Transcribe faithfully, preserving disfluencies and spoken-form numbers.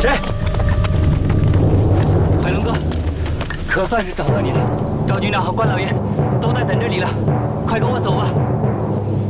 谁？ 海龙哥，可算是找到你了。赵军长和关老爷都在等着你了，快跟我走吧。